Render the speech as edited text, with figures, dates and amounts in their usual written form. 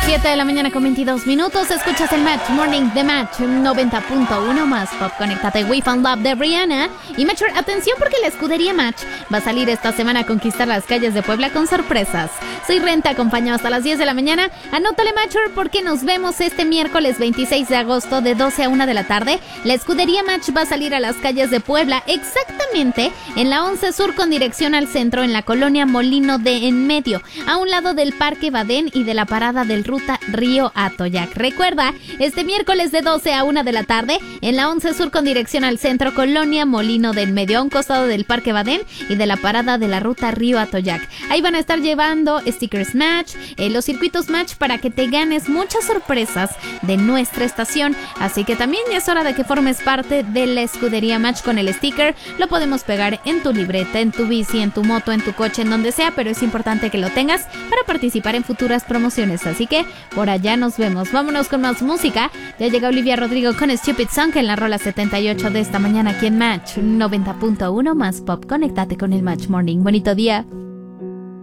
7 de la mañana con 22 minutos. Escuchas el Match Morning de Match 90.1 más Pop. Conéctate. We Found Love de Rihanna. Y Matcher, atención porque la escudería Match va a salir esta semana a conquistar las calles de Puebla con sorpresas. Soy Ren, te acompaño hasta las 10 de la mañana. Anótale, Matcher, porque nos vemos este miércoles 26 de agosto de 12 a 1 de la tarde. La escudería Match va a salir a las calles de Puebla, exactamente en la 11 Sur con dirección al centro, en la colonia Molino de En Medio, a un lado del Parque Badén y de la parada del Ruta Río Atoyac. Recuerda, este miércoles de 12 a 1 de la tarde, en la 11 Sur con dirección al centro, colonia Molino de En Medio, a un costado del Parque Badén y de la parada de la Ruta Río Atoyac. Ahí van a estar llevando stickers Match, los circuitos Match, para que te ganes muchas sorpresas de nuestra estación. Así que también ya es hora de que formes parte de la escudería Match con el sticker. Lo podemos pegar en tu libreta, en tu bici, en tu moto, en tu coche, en donde sea, pero es importante que lo tengas para participar en futuras promociones. Así que por allá nos vemos. Vámonos con más música. Ya llega Olivia Rodrigo con Stupid Song en la rola 78 de esta mañana aquí en Match 90.1 más Pop. Conéctate con el Match Morning. Bonito día.